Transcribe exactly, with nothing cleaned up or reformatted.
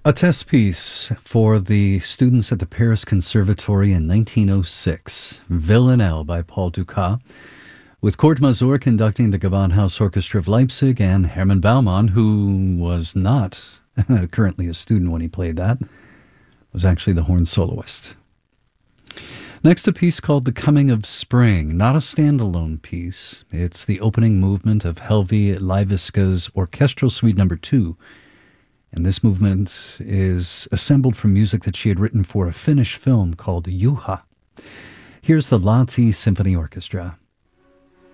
A test piece for the students at the Paris Conservatory in nineteen oh six, Villanelle by Paul Dukas, with Kurt Masur conducting the Gewandhaus Orchestra of Leipzig and Hermann Baumann, who was not currently a student when he played that, was actually the horn soloist. Next, a piece called The Coming of Spring, not a standalone piece. It's the opening movement of Helvi Leiviska's Orchestral Suite Number Two, and this movement is assembled from music that she had written for a Finnish film called Juha. Here's the Lahti Symphony Orchestra.